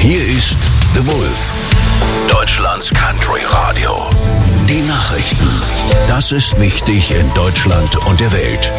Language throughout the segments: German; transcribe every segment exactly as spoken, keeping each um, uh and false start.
Hier ist The Wolf, Deutschlands Country Radio. Die Nachrichten. Das ist wichtig in Deutschland und der Welt.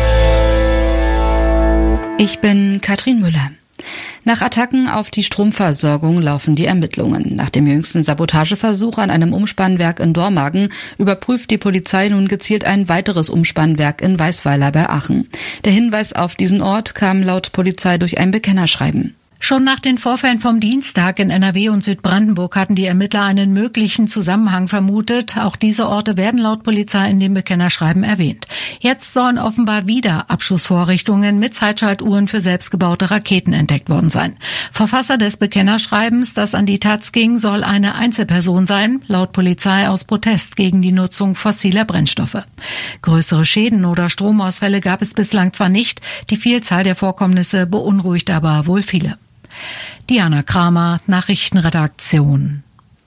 Ich bin Katrin Müller. Nach Attacken auf die Stromversorgung laufen die Ermittlungen. Nach dem jüngsten Sabotageversuch an einem Umspannwerk in Dormagen überprüft die Polizei nun gezielt ein weiteres Umspannwerk in Weißweiler bei Aachen. Der Hinweis auf diesen Ort kam laut Polizei durch ein Bekennerschreiben. Schon nach den Vorfällen vom Dienstag in N R W und Südbrandenburg hatten die Ermittler einen möglichen Zusammenhang vermutet. Auch diese Orte werden laut Polizei in dem Bekennerschreiben erwähnt. Jetzt sollen offenbar wieder Abschussvorrichtungen mit Zeitschaltuhren für selbstgebaute Raketen entdeckt worden sein. Verfasser des Bekennerschreibens, das an die Taz ging, soll eine Einzelperson sein, laut Polizei aus Protest gegen die Nutzung fossiler Brennstoffe. Größere Schäden oder Stromausfälle gab es bislang zwar nicht, die Vielzahl der Vorkommnisse beunruhigt aber wohl viele. Diana Kramer, Nachrichtenredaktion.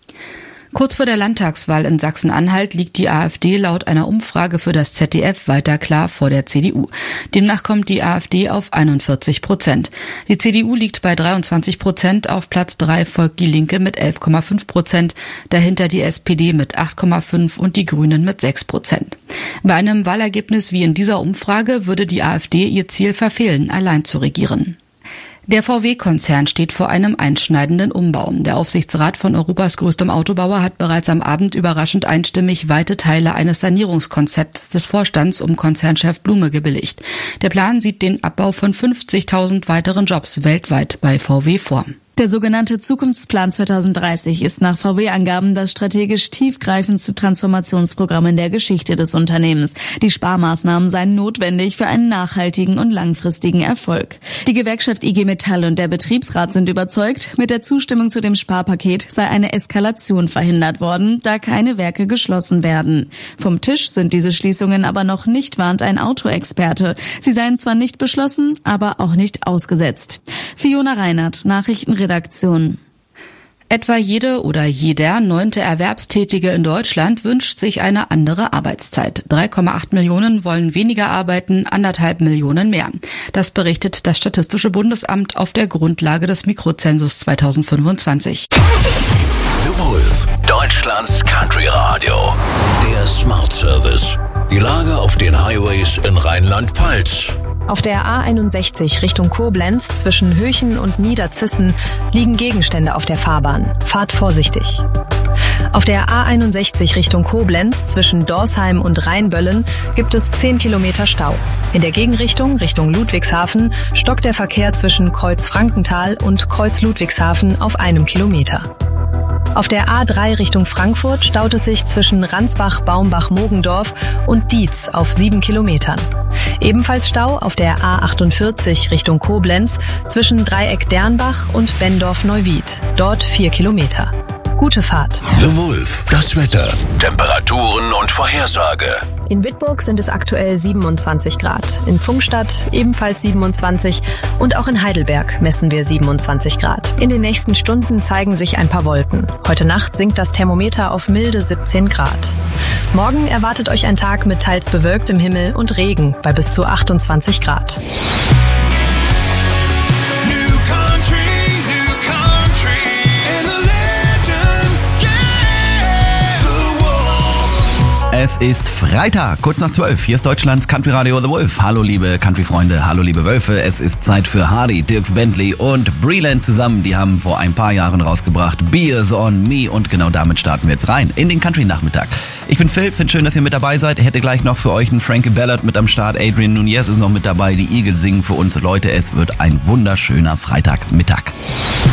Kurz vor der Landtagswahl in Sachsen-Anhalt liegt die AfD laut einer Umfrage für das Z D F weiter klar vor der C D U. Demnach kommt die AfD auf einundvierzig Prozent. Die C D U liegt bei dreiundzwanzig Prozent, auf Platz drei folgt die Linke mit elf Komma fünf Prozent, dahinter die S P D mit acht Komma fünf und die Grünen mit sechs Prozent. Bei einem Wahlergebnis wie in dieser Umfrage würde die AfD ihr Ziel verfehlen, allein zu regieren. Der V W-Konzern steht vor einem einschneidenden Umbau. Der Aufsichtsrat von Europas größtem Autobauer hat bereits am Abend überraschend einstimmig weite Teile eines Sanierungskonzepts des Vorstands um Konzernchef Blume gebilligt. Der Plan sieht den Abbau von fünfzigtausend weiteren Jobs weltweit bei V W vor. Der sogenannte Zukunftsplan zweitausenddreißig ist nach V W-Angaben das strategisch tiefgreifendste Transformationsprogramm in der Geschichte des Unternehmens. Die Sparmaßnahmen seien notwendig für einen nachhaltigen und langfristigen Erfolg. Die Gewerkschaft I G Metall und der Betriebsrat sind überzeugt, mit der Zustimmung zu dem Sparpaket sei eine Eskalation verhindert worden, da keine Werke geschlossen werden. Vom Tisch sind diese Schließungen aber noch nicht, warnt ein Autoexperte. Sie seien zwar nicht beschlossen, aber auch nicht ausgesetzt. Fiona Reinhardt, Nachrichtenredaktion. Redaktion. Etwa jede oder jeder neunte Erwerbstätige in Deutschland wünscht sich eine andere Arbeitszeit. drei Komma acht Millionen wollen weniger arbeiten, anderthalb Millionen mehr. Das berichtet das Statistische Bundesamt auf der Grundlage des Mikrozensus zweitausendfünfundzwanzig. The Wolf, Deutschlands Country Radio. Der Smart Service. Die Lage auf den Highways in Rheinland-Pfalz. Auf der A einundsechzig Richtung Koblenz zwischen Höchen und Niederzissen liegen Gegenstände auf der Fahrbahn. Fahrt vorsichtig. Auf der A einundsechzig Richtung Koblenz zwischen Dorsheim und Rheinböllen gibt es zehn Kilometer Stau. In der Gegenrichtung Richtung Ludwigshafen stockt der Verkehr zwischen Kreuz Frankenthal und Kreuz Ludwigshafen auf einem Kilometer. Auf der A drei Richtung Frankfurt staut es sich zwischen Ransbach, Baumbach, Mogendorf und Dietz auf sieben Kilometern. Ebenfalls Stau auf der A achtundvierzig Richtung Koblenz zwischen Dreieck Dernbach und Benndorf-Neuwied. Dort vier Kilometer. Gute Fahrt. The Wolf, das Wetter, Temperaturen und Vorhersage. In Wittburg sind es aktuell siebenundzwanzig Grad. In Pfungstadt ebenfalls siebenundzwanzig und auch in Heidelberg messen wir siebenundzwanzig Grad. In den nächsten Stunden zeigen sich ein paar Wolken. Heute Nacht sinkt das Thermometer auf milde siebzehn Grad. Morgen erwartet euch ein Tag mit teils bewölktem Himmel und Regen bei bis zu achtundzwanzig Grad. Es ist Freitag, kurz nach zwölf. Hier ist Deutschlands Country Radio The Wolf. Hallo liebe Country-Freunde, hallo liebe Wölfe. Es ist Zeit für Hardy, Dierks Bentley und Breland zusammen. Die haben vor ein paar Jahren rausgebracht Beers on Me und genau damit starten wir jetzt rein in den Country-Nachmittag. Ich bin Phil, finde schön, dass ihr mit dabei seid. Ich hätte gleich noch für euch einen Frankie Ballard mit am Start. Adrian Nunez ist noch mit dabei. Die Eagles singen für uns. Leute, es wird ein wunderschöner Freitagmittag.